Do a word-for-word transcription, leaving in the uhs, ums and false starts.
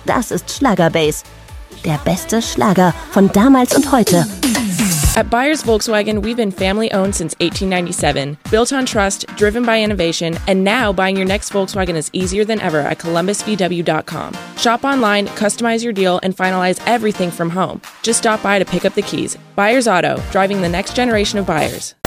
Das ist Schlagerbase. Der beste Schlager von damals und heute. At Buyers Volkswagen, we've been family-owned since eighteen ninety-seven, built on trust, driven by innovation, and now buying your next Volkswagen is easier than ever at columbus v w dot com. Shop online, customize your deal, and finalize everything from home. Just stop by to pick up the keys. Buyers Auto, driving the next generation of buyers.